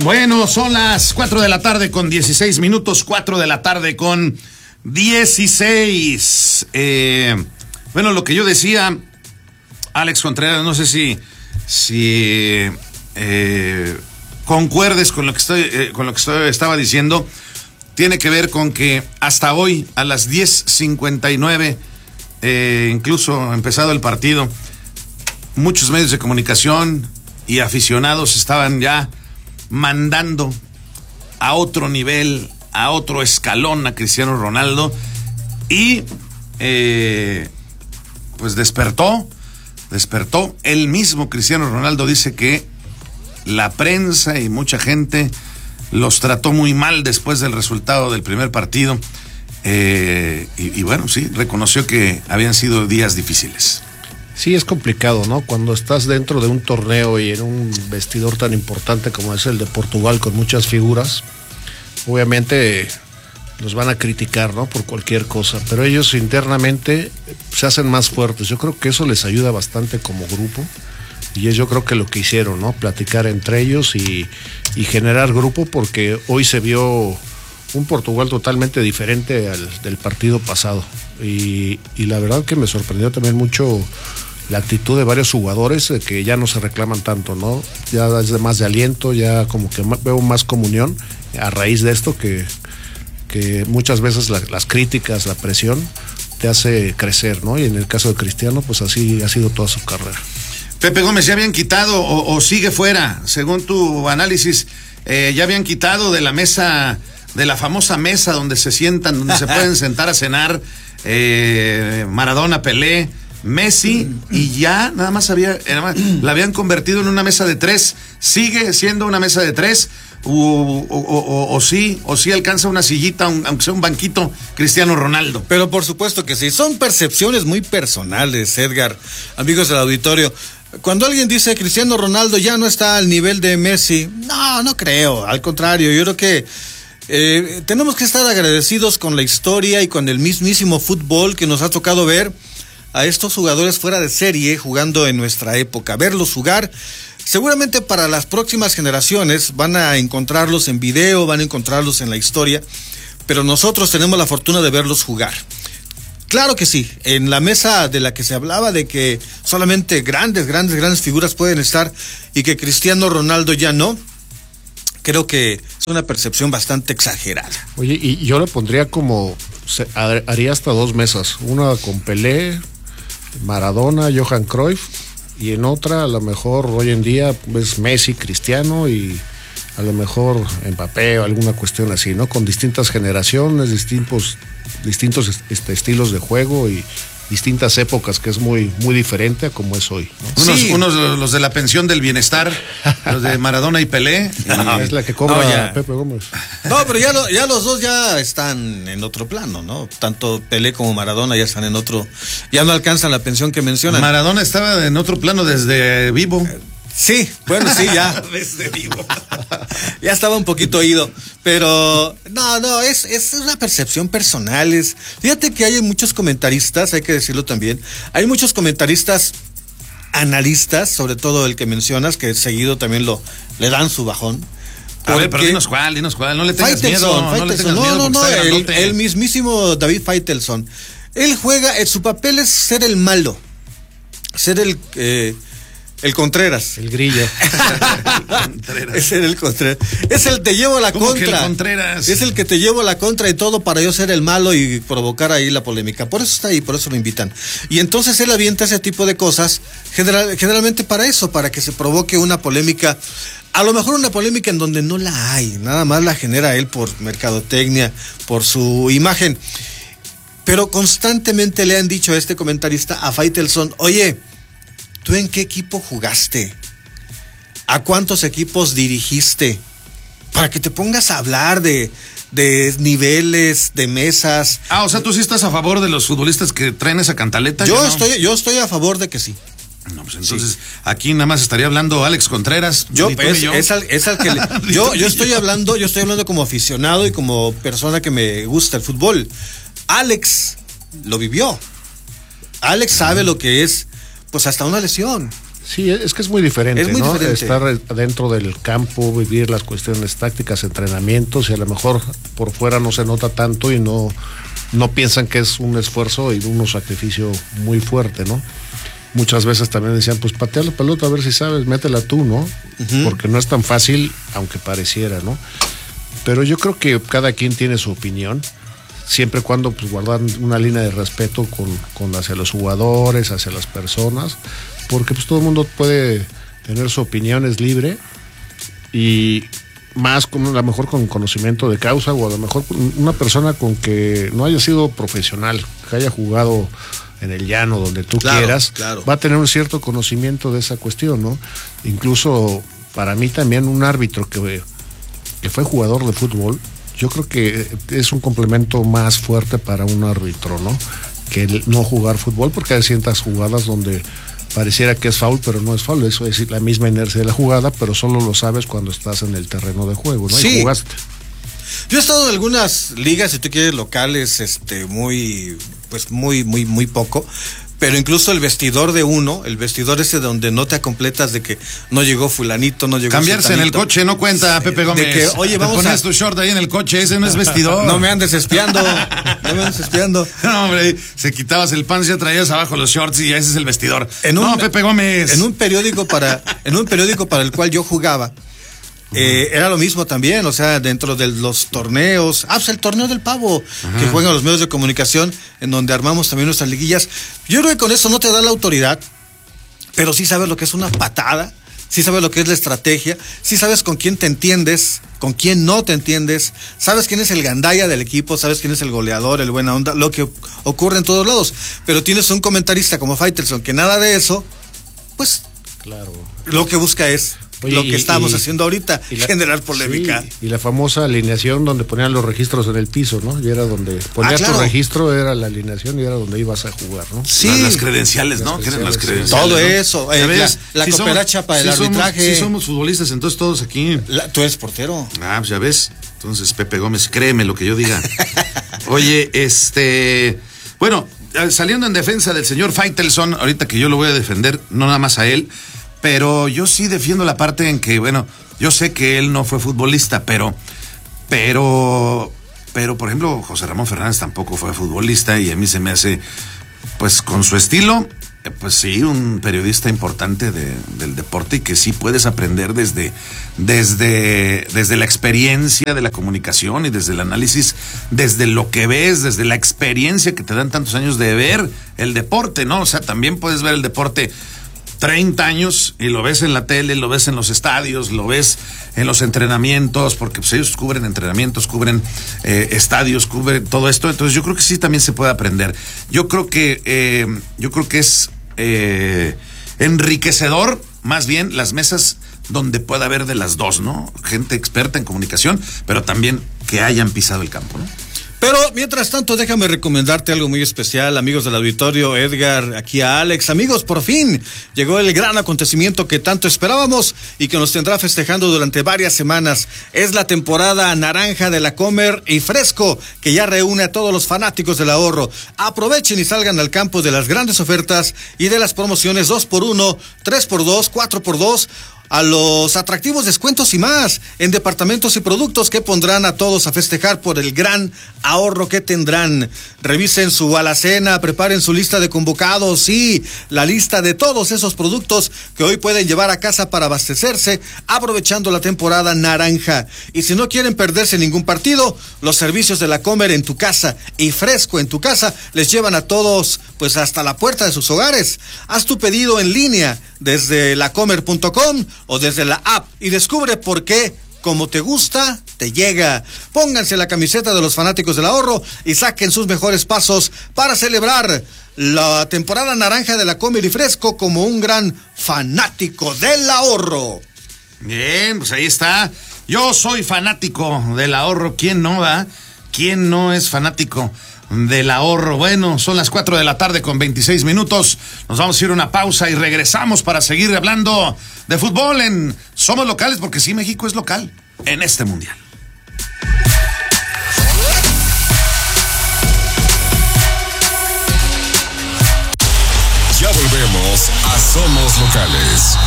Bueno, son las 4 de la tarde con 16 minutos, 4 de la tarde con 16. Bueno, lo que yo decía, Alex Contreras, no sé si concuerdes con lo que estaba diciendo. Tiene que ver con que hasta hoy, a las 10:59, incluso empezado el partido, muchos medios de comunicación y aficionados estaban ya mandando a otro nivel, a otro escalón a Cristiano Ronaldo, y pues despertó. El mismo Cristiano Ronaldo dice que la prensa y mucha gente los trató muy mal después del resultado del primer partido, y bueno, sí, reconoció que habían sido días difíciles. Sí, es complicado, ¿no? Cuando estás dentro de un torneo y en un vestidor tan importante como es el de Portugal, con muchas figuras, obviamente los van a criticar, ¿no? Por cualquier cosa, pero ellos internamente se hacen más fuertes. Yo creo que eso les ayuda bastante como grupo, y es yo creo que lo que hicieron, ¿no? Platicar entre ellos y generar grupo, porque hoy se vio un Portugal totalmente diferente al del partido pasado, y la verdad que me sorprendió también mucho la actitud de varios jugadores, que ya no se reclaman tanto, ¿no? Ya es de más de aliento, ya como que veo más comunión a raíz de esto, que muchas veces las críticas, la presión te hace crecer, ¿no? Y en el caso de Cristiano, pues así ha sido toda su carrera. Pepe Gómez, ¿ya habían quitado o sigue fuera? Según tu análisis, ¿ya habían quitado de la mesa, de la famosa mesa donde se sientan, donde se pueden sentar a cenar, Maradona, Pelé, Messi, y ya nada más la habían convertido en una mesa de tres? ¿Sigue siendo una mesa de tres? O sí alcanza una sillita, aunque sea un banquito, Cristiano Ronaldo? Pero por supuesto que sí, son percepciones muy personales, Edgar, amigos del auditorio. Cuando alguien dice Cristiano Ronaldo ya no está al nivel de Messi, no creo, al contrario, yo creo que tenemos que estar agradecidos con la historia y con el mismísimo fútbol que nos ha tocado ver a estos jugadores fuera de serie jugando en nuestra época, verlos jugar. Seguramente para las próximas generaciones van a encontrarlos en video, van a encontrarlos en la historia, pero nosotros tenemos la fortuna de verlos jugar. Claro que sí, en la mesa de la que se hablaba de que solamente grandes figuras pueden estar y que Cristiano Ronaldo ya no, creo que es una percepción bastante exagerada. Oye, y yo le pondría haría hasta dos mesas, una con Pelé, Maradona, Johan Cruyff, y en otra a lo mejor hoy en día es Messi, Cristiano, y a lo mejor Mbappé o alguna cuestión así, ¿no? Con distintas generaciones, distintos estilos de juego y distintas épocas, que es muy muy diferente a como es hoy, ¿no? Unos los de la pensión del bienestar, los de Maradona y Pelé. Es la que cobra Pepe Gómez. No, pero ya los dos ya están en otro plano, ¿no? Tanto Pelé como Maradona ya están en otro, ya no alcanzan la pensión que mencionan. Maradona estaba en otro plano desde vivo. Sí, bueno, sí, ya. Desde vivo. Ya estaba un poquito oído, pero no, es una percepción personal. Fíjate que hay muchos comentaristas, hay que decirlo también, hay muchos comentaristas analistas, sobre todo el que mencionas, que seguido también le dan su bajón. A ver, pero dinos cuál, no le tengas miedo. El mismísimo David Faitelson. Él juega, su papel es ser el malo, ser el Contreras. El grillo. Es el Contreras. Es el te llevo a la contra. Que el Contreras? Es el que te llevo a la contra y todo para yo ser el malo y provocar ahí la polémica. Por eso está ahí, por eso lo invitan. Y entonces él avienta ese tipo de cosas, generalmente para eso, para que se provoque una polémica. A lo mejor una polémica en donde no la hay, nada más la genera él por mercadotecnia, por su imagen. Pero constantemente le han dicho a este comentarista, a Faitelson, oye, ¿tú en qué equipo jugaste? ¿A cuántos equipos dirigiste? Para que te pongas a hablar de niveles, de mesas. O sea, ¿tú sí estás a favor de los futbolistas que traen esa cantaleta? Yo estoy a favor de que sí. No, pues entonces sí. Aquí nada más estaría hablando Alex Contreras. Yo estoy hablando como aficionado y como persona que me gusta el fútbol. Alex lo vivió. Alex sabe lo que es, pues hasta una lesión. Sí, es que es muy diferente, Es muy ¿no? diferente. Estar dentro del campo, vivir las cuestiones tácticas, entrenamientos, y a lo mejor por fuera no se nota tanto y no piensan que es un esfuerzo y un sacrificio muy fuerte, ¿no? Muchas veces también decían, pues patea la pelota a ver si sabes, métela tú, ¿no? Porque no es tan fácil, aunque pareciera, ¿no? Pero yo creo que cada quien tiene su opinión, siempre y cuando pues guardan una línea de respeto hacia los jugadores, hacia las personas, porque pues todo el mundo puede tener su opinión, es libre, y más a lo mejor con conocimiento de causa, o a lo mejor una persona con que no haya sido profesional, que haya jugado en el llano, donde tú quieras, claro. va a tener un cierto conocimiento de esa cuestión, ¿no? Incluso para mí también un árbitro que fue jugador de fútbol, yo creo que es un complemento más fuerte para un árbitro, ¿no? Que el no jugar fútbol, porque hay ciertas jugadas donde pareciera que es foul, pero no es foul, eso es la misma inercia de la jugada, pero solo lo sabes cuando estás en el terreno de juego, ¿no? Sí. Y jugaste. Yo he estado en algunas ligas, si tú quieres, locales, muy poco, pero incluso el vestidor de uno, el vestidor ese donde no te acompletas de que no llegó fulanito, no llegó Cambiarse sultanito. en el coche no cuenta, Pepe Gómez. De que, oye, vamos te pones a... tu short ahí en el coche, ese no es vestidor. No me andes espiando, no me andes espiando. No, hombre, se quitabas el pan, ya traías abajo los shorts y ese es el vestidor. No, Pepe Gómez. En un periódico para el cual yo jugaba, era lo mismo también, o sea, dentro de los torneos, pues el torneo del pavo, que juegan los medios de comunicación, en donde armamos también nuestras liguillas. Yo creo que con eso no te da la autoridad, pero sí sabes lo que es una patada, sí sabes lo que es la estrategia, sí sabes con quién te entiendes, con quién no te entiendes, sabes quién es el gandaya del equipo, sabes quién es el goleador, el buena onda, lo que ocurre en todos lados. Pero tienes un comentarista como Faitelson que nada de eso, pues claro, lo que busca es Oye, lo que estamos haciendo ahorita, generar polémica. Sí, y la famosa alineación donde ponían los registros en el piso, ¿no? Y era donde ponías claro. tu registro, era la alineación y era donde ibas a jugar, ¿no? Sí. Las credenciales, ¿no? ¿Qué eran las credenciales? Todo ¿no? eso, Ya ves, la cooperacha para el arbitraje. Sí somos futbolistas, entonces todos aquí. Tú eres portero. Pues ya ves. Entonces, Pepe Gómez, créeme lo que yo diga. Oye, bueno, saliendo en defensa del señor Faitelson, ahorita que yo lo voy a defender, no nada más a él, pero yo sí defiendo la parte en que, bueno, yo sé que él no fue futbolista, pero, por ejemplo, José Ramón Fernández tampoco fue futbolista y a mí se me hace, pues, con su estilo, pues sí, un periodista importante del deporte y que sí puedes aprender desde la experiencia de la comunicación y desde el análisis, desde lo que ves, desde la experiencia que te dan tantos años de ver el deporte, ¿no? O sea, también puedes ver el deporte 30 años y lo ves en la tele, lo ves en los estadios, lo ves en los entrenamientos, porque pues ellos cubren entrenamientos, cubren estadios, cubren todo esto. Entonces yo creo que sí también se puede aprender. Yo creo que es enriquecedor más bien las mesas donde pueda haber de las dos, ¿no? Gente experta en comunicación, pero también que hayan pisado el campo, ¿no? Pero mientras tanto, déjame recomendarte algo muy especial, amigos del auditorio, Edgar, aquí a Alex. Amigos, por fin llegó el gran acontecimiento que tanto esperábamos y que nos tendrá festejando durante varias semanas. Es la temporada naranja de la Comer y Fresco, que ya reúne a todos los fanáticos del ahorro. Aprovechen y salgan al campo de las grandes ofertas y de las promociones 2x1, 3x2, 4x2, a los atractivos descuentos y más en departamentos y productos que pondrán a todos a festejar por el gran ahorro que tendrán. Revisen su alacena, preparen su lista de convocados, sí, la lista de todos esos productos que hoy pueden llevar a casa para abastecerse, aprovechando la temporada naranja. Y si no quieren perderse ningún partido, los servicios de la Comer en tu casa y Fresco en tu casa les llevan a todos pues hasta la puerta de sus hogares. Haz tu pedido en línea desde lacomer.com o desde la app y descubre por qué, como te gusta, te llega. Pónganse la camiseta de los fanáticos del ahorro y saquen sus mejores pasos para celebrar la temporada naranja de la Comer y Fresco como un gran fanático del ahorro. Bien, pues ahí está. Yo soy fanático del ahorro. ¿Quién no va? ¿Quién no es fanático del ahorro? Bueno, son las 4 de la tarde con 26 minutos. Nos vamos a ir a una pausa y regresamos para seguir hablando de fútbol en Somos Locales, porque sí, México es local en este mundial. Ya volvemos Somos locales.